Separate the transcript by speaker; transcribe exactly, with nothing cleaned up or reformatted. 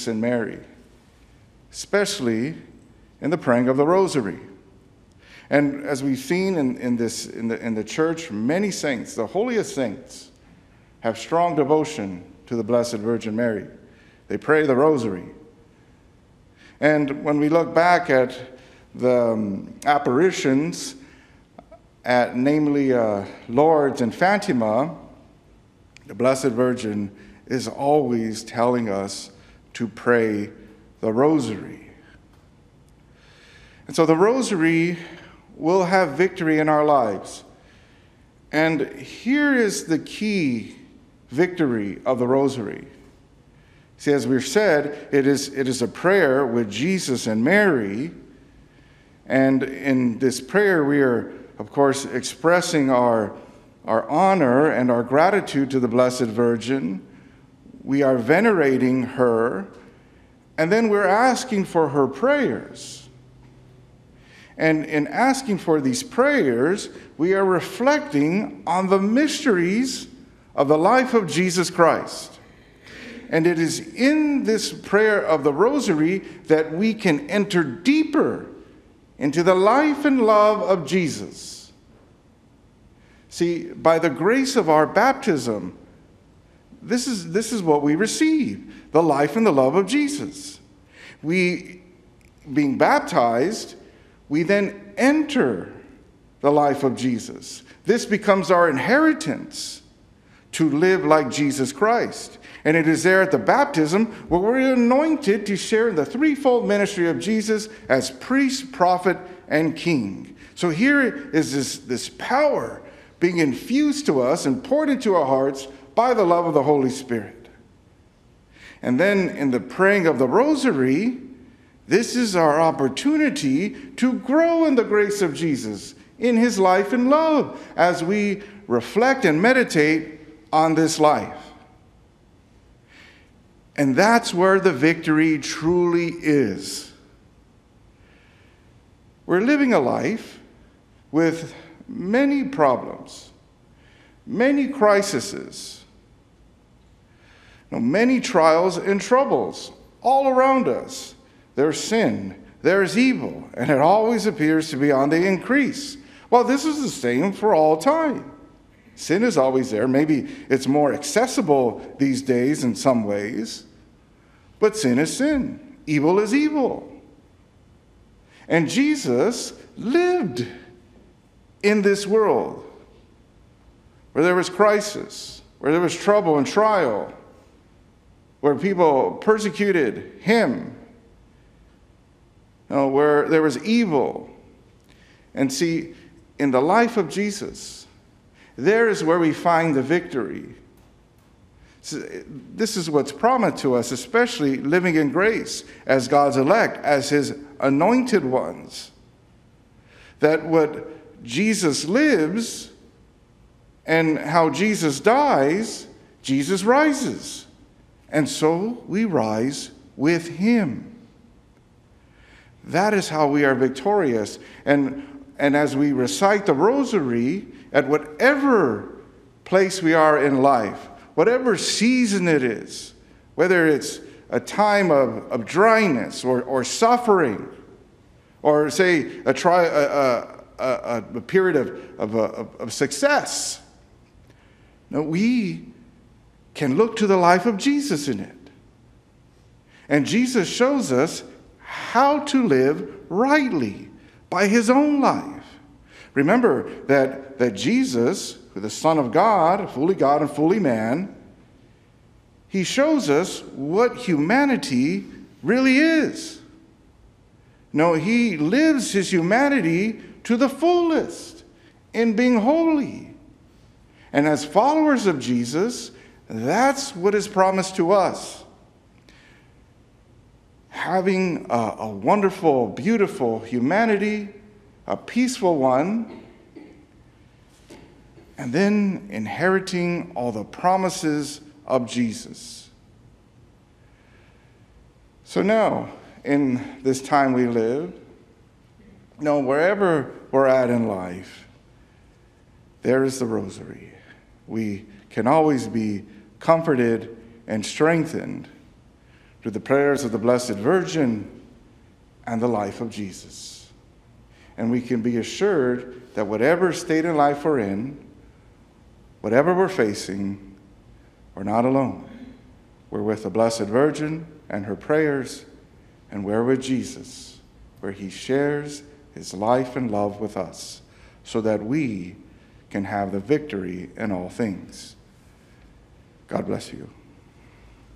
Speaker 1: Jesus and Mary, especially in the praying of the rosary. And as we've seen in, in, this, in, the, in the church, many saints, the holiest saints, have strong devotion to the Blessed Virgin Mary. They pray the rosary. And when we look back at the um, apparitions, at namely uh, Lourdes and Fatima, the Blessed Virgin is always telling us to pray the rosary. And so the rosary will have victory in our lives. And here is the key victory of the rosary. See, as we've said, it is, it is a prayer with Jesus and Mary. And in this prayer, we are, of course, expressing our, our honor and our gratitude to the Blessed Virgin. We are venerating her. And then we're asking for her prayers. And in asking for these prayers, we are reflecting on the mysteries of the life of Jesus Christ. And it is in this prayer of the rosary that we can enter deeper into the life and love of Jesus. See, by the grace of our baptism, this is, this is what we receive, the life and the love of Jesus. We, being baptized, we then enter the life of Jesus. This becomes our inheritance to live like Jesus Christ. And it is there at the baptism where we're anointed to share in the threefold ministry of Jesus as priest, prophet, and king. So here is this, this power being infused to us and poured into our hearts by the love of the Holy Spirit. And then in the praying of the rosary, this is our opportunity to grow in the grace of Jesus, in his life and love, as we reflect and meditate on this life. And that's where the victory truly is. We're living a life with many problems, many crises, you know, many trials and troubles all around us. There's sin, there's evil, and it always appears to be on the increase. Well, this is the same for all time. Sin is always there. Maybe it's more accessible these days in some ways, but sin is sin. Evil is evil. And Jesus lived in this world where there was crisis, where there was trouble and trial, where people persecuted him, you know, where there was evil. And see, in the life of Jesus, there is where we find the victory. So this is what's promised to us, especially living in grace as God's elect, as his anointed ones. That what Jesus lives and how Jesus dies, Jesus rises. And so we rise with him. That is how we are victorious. And, and as we recite the rosary, at whatever place we are in life, whatever season it is, whether it's a time of, of dryness or, or suffering, or say a, tri, a, a, a period of, of, of, of success, no, we can look to the life of Jesus in it. And Jesus shows us how to live rightly by his own life. Remember that, that Jesus, the Son of God, fully God and fully man, he shows us what humanity really is. No, he lives his humanity to the fullest in being holy. And as followers of Jesus, that's what is promised to us. Having a, a wonderful, beautiful humanity, a peaceful one, and then inheriting all the promises of Jesus. So now, in this time we live, no, wherever we're at in life, there is the rosary. We can always be comforted and strengthened through the prayers of the Blessed Virgin and the life of Jesus. And we can be assured that whatever state in life we're in, whatever we're facing, we're not alone. We're with the Blessed Virgin and her prayers, and we're with Jesus, where he shares his life and love with us, so that we can have the victory in all things. God bless you.